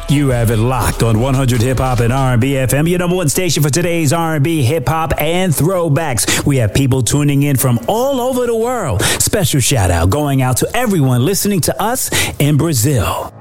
You have it locked on 100 Hip Hop and R&B FM, your number one station for today's R&B, hip hop, and throwbacks. We have people tuning in from all over the world. Special shout out going out to everyone listening to us in Brazil.